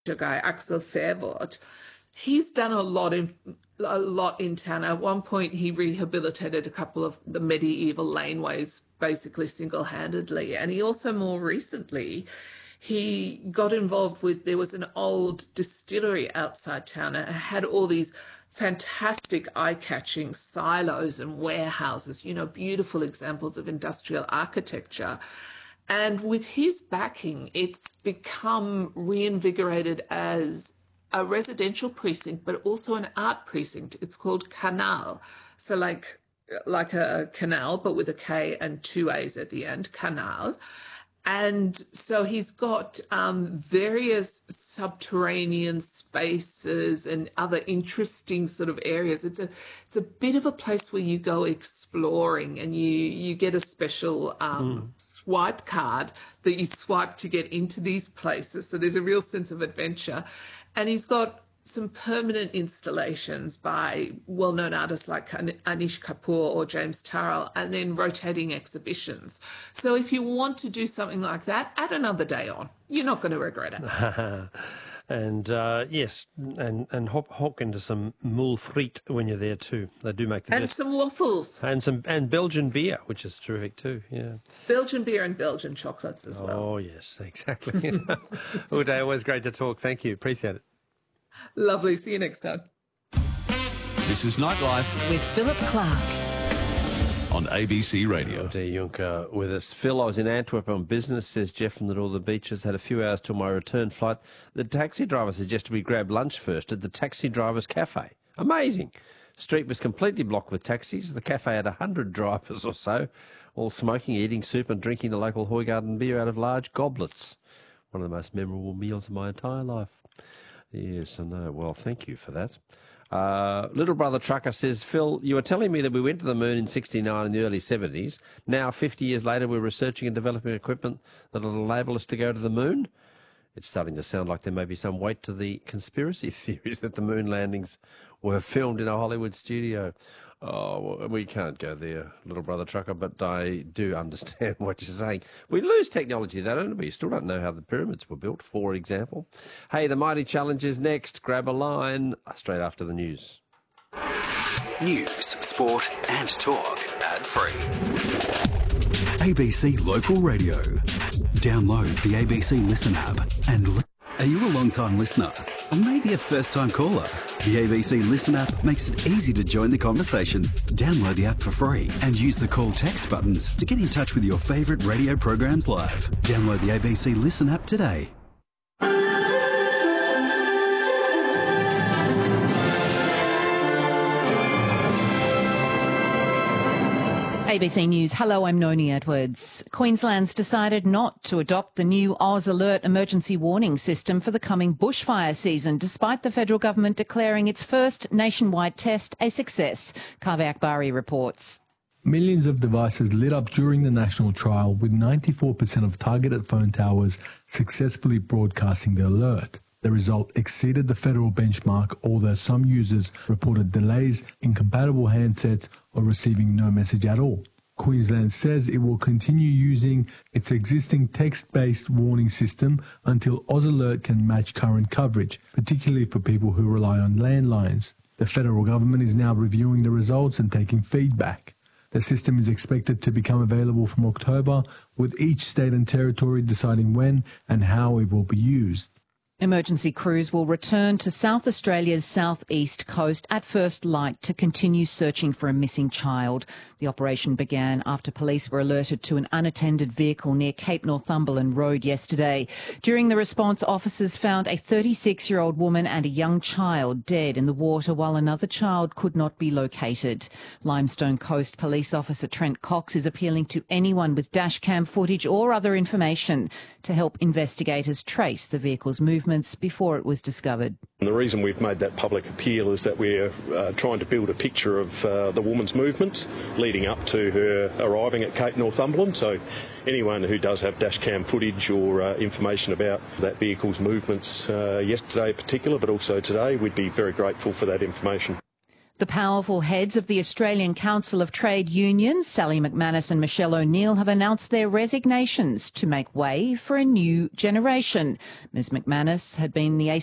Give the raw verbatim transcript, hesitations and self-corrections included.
guy, Axel Vervoort, he's done a lot in a lot in town. At one point, he rehabilitated a couple of the medieval laneways, basically single-handedly. And he also, more recently, he got involved with, there was an old distillery outside town, and it had all these fantastic eye-catching silos and warehouses, you know, beautiful examples of industrial architecture. And with his backing, it's become reinvigorated as a residential precinct, but also an art precinct. It's called Canal. So like, like a canal, but with a K and two A's at the end, Canal. And so he's got um, various subterranean spaces and other interesting sort of areas. It's a it's a bit of a place where you go exploring, and you you get a special um, mm. swipe card that you swipe to get into these places. So there's a real sense of adventure. And he's got some permanent installations by well-known artists like Anish Kapoor or James Turrell, and then rotating exhibitions. So if you want to do something like that, add another day on. You're not going to regret it. And uh, yes, and and hop, hop into some moule frite when you're there too. They do make the and best. some waffles and some and Belgian beer, which is terrific too. Yeah, Belgian beer and Belgian chocolates as oh, well. Oh yes, exactly. All day, always great to talk. Thank you, appreciate it. Lovely. See you next time. This is Nightlife with Philip Clark on A B C Radio. Oh, dear, Juncker with us. Phil, I was in Antwerp on business, says Jeff from the Northern Beaches. Had a few hours till my return flight. The taxi driver suggested we grab lunch first at the Taxi Drivers Cafe. Amazing. Street was completely blocked with taxis. The cafe had a hundred drivers or so, all smoking, eating soup and drinking the local Hoygarden beer out of large goblets. One of the most memorable meals of my entire life. Yes, I know. Well, thank you for that. Uh, Little Brother Trucker says, Phil, you were telling me that we went to the moon in sixty-nine in the early seventies. Now, fifty years later, we're researching and developing equipment that will enable us to go to the moon. It's starting to sound like there may be some weight to the conspiracy theories that the moon landings were filmed in a Hollywood studio. Oh, well, we can't go there, Little Brother Trucker, but I do understand what you're saying. We lose technology, though, don't we? You still don't know how the pyramids were built, for example. Hey, the Mighty Challenge is next. Grab a line straight after the news. News, sport and talk. Ad-free. A B C Local Radio. Download the A B C Listen app and li- Are you a long-time listener? Or maybe a first-time caller? The A B C Listen app makes it easy to join the conversation. Download the app for free and use the call text buttons to get in touch with your favourite radio programs live. Download the A B C Listen app today. A B C News. Hello, I'm Noni Edwards. Queensland's decided not to adopt the new Oz Alert emergency warning system for the coming bushfire season, despite the federal government declaring its first nationwide test a success. Kaveh Akbari reports. Millions of devices lit up during the national trial, with ninety-four percent of targeted phone towers successfully broadcasting the alert. The result exceeded the federal benchmark, although some users reported delays, incompatible handsets, or receiving no message at all. Queensland says it will continue using its existing text-based warning system until Oz Alert can match current coverage, particularly for people who rely on landlines. The federal government is now reviewing the results and taking feedback. The system is expected to become available from October, with each state and territory deciding when and how it will be used. Emergency crews will return to South Australia's southeast coast at first light to continue searching for a missing child. The operation began after police were alerted to an unattended vehicle near Cape Northumberland Road yesterday. During the response, officers found a thirty-six-year-old woman and a young child dead in the water, while another child could not be located. Limestone Coast Police Officer Trent Cox is appealing to anyone with dashcam footage or other information to help investigators trace the vehicle's movement before it was discovered. And the reason we've made that public appeal is that we're uh, trying to build a picture of uh, the woman's movements leading up to her arriving at Cape Northumberland. So anyone who does have dashcam footage or uh, information about that vehicle's movements uh, yesterday in particular, but also today, we'd be very grateful for that information. The powerful heads of the Australian Council of Trade Unions, Sally McManus and Michelle O'Neill, have announced their resignations to make way for a new generation. Ms McManus had been the A